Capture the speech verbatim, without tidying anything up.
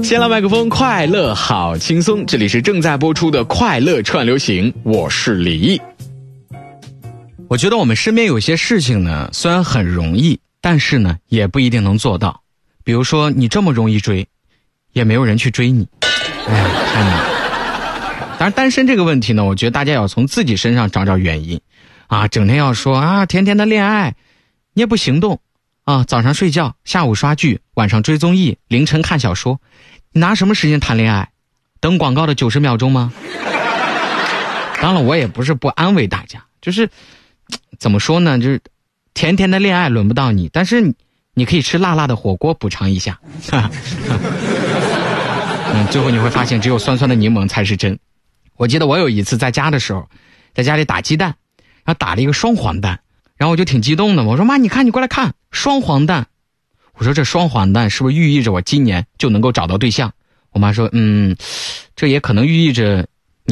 先来麦克风，快乐好轻松，这里是正在播出的快乐串流行，我是李毅。我觉得我们身边有些事情呢，虽然很容易，但是呢也不一定能做到。比如说你这么容易追，也没有人去追你，哎呀，太难了。当然单身这个问题呢，我觉得大家要从自己身上找找原因啊，整天要说啊甜甜的恋爱，你也不行动啊，早上睡觉，下午刷剧，晚上追综艺，凌晨看小说，你拿什么时间谈恋爱？等广告的九十秒钟吗？当然我也不是不安慰大家，就是怎么说呢，就是甜甜的恋爱轮不到你，但是你你可以吃辣辣的火锅补偿一下。嗯，最后你会发现只有酸酸的柠檬才是真。我记得我有一次在家的时候，在家里打鸡蛋，然后打了一个双黄蛋，然后我就挺激动的，我说妈，你看，你过来看，双黄蛋。我说这双黄蛋是不是寓意着我今年就能够找到对象？我妈说，嗯，这也可能寓意着